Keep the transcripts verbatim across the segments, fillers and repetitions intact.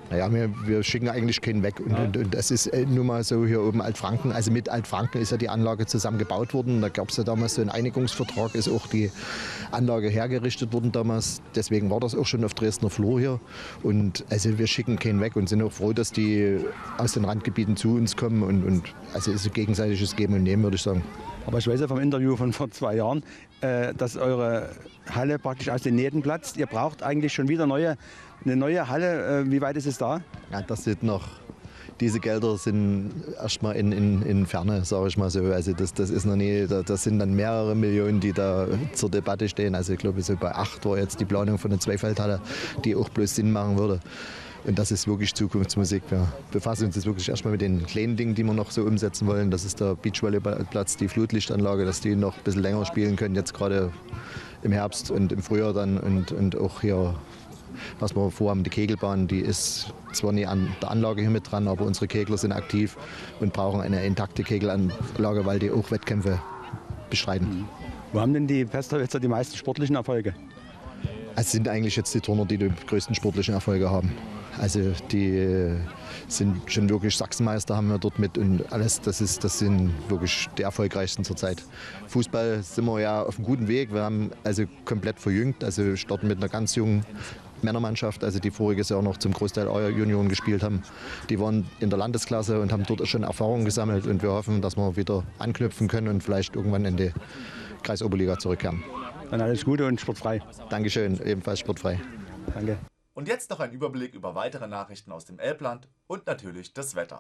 Naja, wir, wir schicken eigentlich keinen weg. Und, und, und das ist nun mal so hier oben Altfranken. Also mit Altfranken ist ja die Anlage zusammen gebaut worden. Da gab es ja damals so einen Einigungsvertrag, ist auch die Anlage hergerichtet worden damals. Deswegen war das auch schon auf Dresdner Flur hier. Und also wir schicken keinen weg und sind auch froh, dass die aus den Randgebieten zu uns kommen. Und, und also ist ein gegenseitiges Geben und Nehmen, würde ich sagen. Aber ich weiß ja vom Interview von vor zwei Jahren, äh, dass eure Halle praktisch aus den Nähten platzt. Ihr braucht eigentlich schon wieder neue, eine neue Halle. Äh, wie weit ist es da? Ja, das sind noch, diese Gelder sind erstmal in, in, in Ferne, sage ich mal so. Also das, das ist noch nie, das sind dann mehrere Millionen, die da zur Debatte stehen. Also ich glaube, so bei acht war jetzt die Planung von der Zweifeldhalle, die auch bloß Sinn machen würde. Und das ist wirklich Zukunftsmusik. Wir befassen uns jetzt wirklich erstmal mit den kleinen Dingen, die wir noch so umsetzen wollen. Das ist der Beachvolleyballplatz, die Flutlichtanlage, dass die noch ein bisschen länger spielen können, jetzt gerade im Herbst und im Frühjahr dann. Und, und auch hier, was wir vorhaben, die Kegelbahn, die ist zwar nicht an der Anlage hier mit dran, aber unsere Kegler sind aktiv und brauchen eine intakte Kegelanlage, weil die auch Wettkämpfe bestreiten. Mhm. Wo haben denn die Pesterwitzer die meisten sportlichen Erfolge? Es sind eigentlich jetzt die Turner, die die größten sportlichen Erfolge haben. Also die sind schon wirklich Sachsenmeister, haben wir dort mit und alles, das, ist, das sind wirklich die erfolgreichsten zurzeit. Fußball sind wir ja auf einem guten Weg, wir haben also komplett verjüngt, also wir starten mit einer ganz jungen Männermannschaft, also die voriges Jahr noch zum Großteil A-Junioren gespielt haben. Die waren in der Landesklasse und haben dort schon Erfahrungen gesammelt und wir hoffen, dass wir wieder anknüpfen können und vielleicht irgendwann in die Kreisoberliga zurückkehren. Dann alles Gute und sportfrei. Dankeschön, ebenfalls sportfrei. Danke. Und jetzt noch ein Überblick über weitere Nachrichten aus dem Elbland und natürlich das Wetter.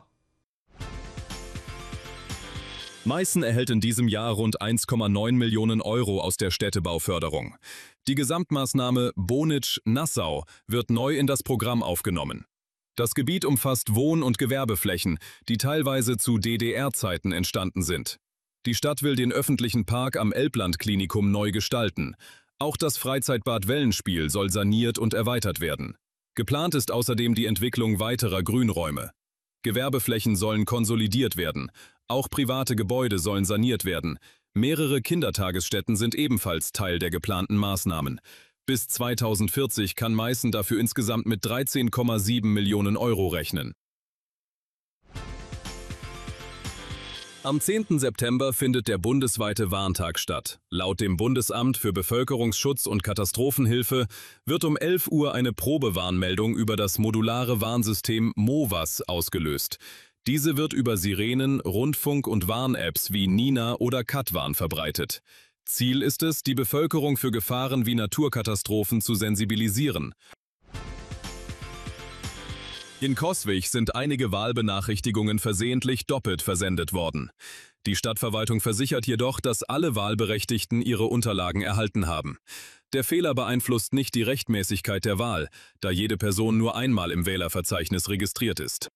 Meißen erhält in diesem Jahr rund eins Komma neun Millionen Euro aus der Städtebauförderung. Die Gesamtmaßnahme Bonitsch-Nassau wird neu in das Programm aufgenommen. Das Gebiet umfasst Wohn- und Gewerbeflächen, die teilweise zu D D R-Zeiten entstanden sind. Die Stadt will den öffentlichen Park am Elbland-Klinikum neu gestalten. Auch das Freizeitbad Wellenspiel soll saniert und erweitert werden. Geplant ist außerdem die Entwicklung weiterer Grünräume. Gewerbeflächen sollen konsolidiert werden. Auch private Gebäude sollen saniert werden. Mehrere Kindertagesstätten sind ebenfalls Teil der geplanten Maßnahmen. Bis zweitausendvierzig kann Meißen dafür insgesamt mit dreizehn Komma sieben Millionen Euro rechnen. Am zehnten September findet der bundesweite Warntag statt. Laut dem Bundesamt für Bevölkerungsschutz und Katastrophenhilfe wird um elf Uhr eine Probewarnmeldung über das modulare Warnsystem MOVAS ausgelöst. Diese wird über Sirenen, Rundfunk- und Warn-Apps wie Nina oder Katwarn verbreitet. Ziel ist es, die Bevölkerung für Gefahren wie Naturkatastrophen zu sensibilisieren. In Coswig sind einige Wahlbenachrichtigungen versehentlich doppelt versendet worden. Die Stadtverwaltung versichert jedoch, dass alle Wahlberechtigten ihre Unterlagen erhalten haben. Der Fehler beeinflusst nicht die Rechtmäßigkeit der Wahl, da jede Person nur einmal im Wählerverzeichnis registriert ist.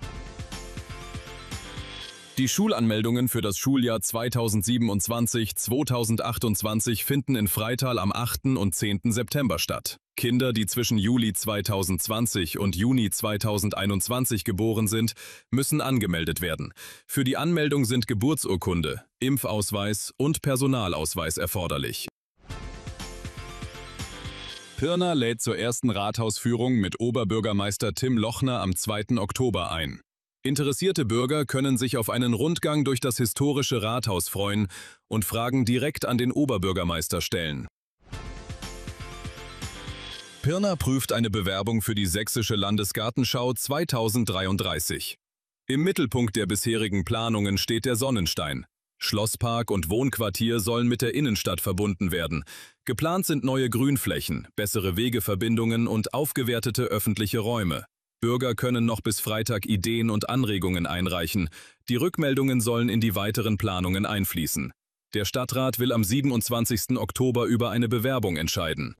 Die Schulanmeldungen für das Schuljahr zweitausendsiebenundzwanzig zweitausendachtundzwanzig finden in Freital am achten und zehnten September statt. Kinder, die zwischen Juli zweitausendzwanzig und Juni zweitausendeinundzwanzig geboren sind, müssen angemeldet werden. Für die Anmeldung sind Geburtsurkunde, Impfausweis und Personalausweis erforderlich. Pirna lädt zur ersten Rathausführung mit Oberbürgermeister Tim Lochner am zweiten Oktober ein. Interessierte Bürger können sich auf einen Rundgang durch das historische Rathaus freuen und Fragen direkt an den Oberbürgermeister stellen. Pirna prüft eine Bewerbung für die Sächsische Landesgartenschau zweitausenddreiunddreißig. Im Mittelpunkt der bisherigen Planungen steht der Sonnenstein. Schlosspark und Wohnquartier sollen mit der Innenstadt verbunden werden. Geplant sind neue Grünflächen, bessere Wegeverbindungen und aufgewertete öffentliche Räume. Bürger können noch bis Freitag Ideen und Anregungen einreichen. Die Rückmeldungen sollen in die weiteren Planungen einfließen. Der Stadtrat will am siebenundzwanzigsten Oktober über eine Bewerbung entscheiden.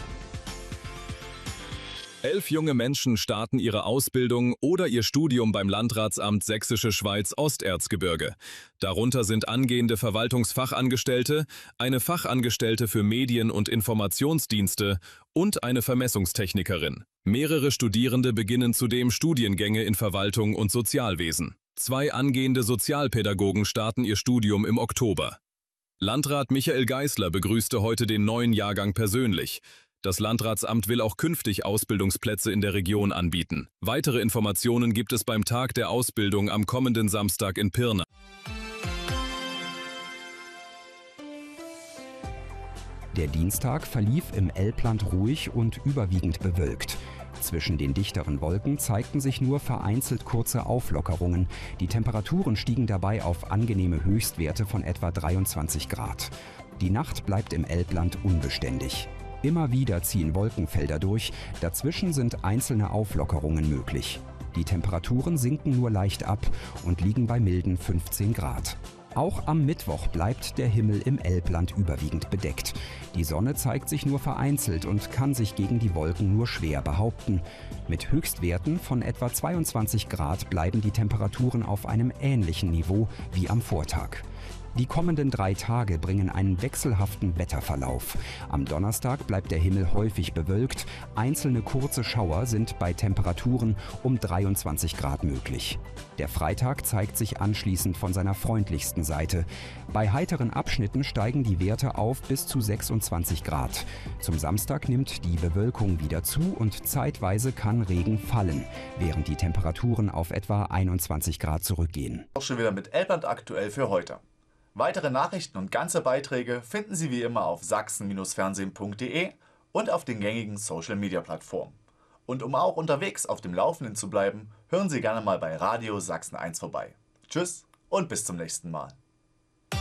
Elf junge Menschen starten ihre Ausbildung oder ihr Studium beim Landratsamt Sächsische Schweiz Osterzgebirge. Darunter sind angehende Verwaltungsfachangestellte, eine Fachangestellte für Medien- und Informationsdienste und eine Vermessungstechnikerin. Mehrere Studierende beginnen zudem Studiengänge in Verwaltung und Sozialwesen. Zwei angehende Sozialpädagogen starten ihr Studium im Oktober. Landrat Michael Geisler begrüßte heute den neuen Jahrgang persönlich. Das Landratsamt will auch künftig Ausbildungsplätze in der Region anbieten. Weitere Informationen gibt es beim Tag der Ausbildung am kommenden Samstag in Pirna. Der Dienstag verlief im Elbland ruhig und überwiegend bewölkt. Zwischen den dichteren Wolken zeigten sich nur vereinzelt kurze Auflockerungen. Die Temperaturen stiegen dabei auf angenehme Höchstwerte von etwa dreiundzwanzig Grad. Die Nacht bleibt im Elbland unbeständig. Immer wieder ziehen Wolkenfelder durch, dazwischen sind einzelne Auflockerungen möglich. Die Temperaturen sinken nur leicht ab und liegen bei milden fünfzehn Grad. Auch am Mittwoch bleibt der Himmel im Elbland überwiegend bedeckt. Die Sonne zeigt sich nur vereinzelt und kann sich gegen die Wolken nur schwer behaupten. Mit Höchstwerten von etwa zweiundzwanzig Grad bleiben die Temperaturen auf einem ähnlichen Niveau wie am Vortag. Die kommenden drei Tage bringen einen wechselhaften Wetterverlauf. Am Donnerstag bleibt der Himmel häufig bewölkt. Einzelne kurze Schauer sind bei Temperaturen um dreiundzwanzig Grad möglich. Der Freitag zeigt sich anschließend von seiner freundlichsten Seite. Bei heiteren Abschnitten steigen die Werte auf bis zu sechsundzwanzig Grad. Zum Samstag nimmt die Bewölkung wieder zu und zeitweise kann Regen fallen, während die Temperaturen auf etwa einundzwanzig Grad zurückgehen. Auch schon wieder mit Elbland aktuell für heute. Weitere Nachrichten und ganze Beiträge finden Sie wie immer auf sachsen Fernsehen punkt de und auf den gängigen Social-Media-Plattformen. Und um auch unterwegs auf dem Laufenden zu bleiben, hören Sie gerne mal bei Radio Sachsen eins vorbei. Tschüss und bis zum nächsten Mal.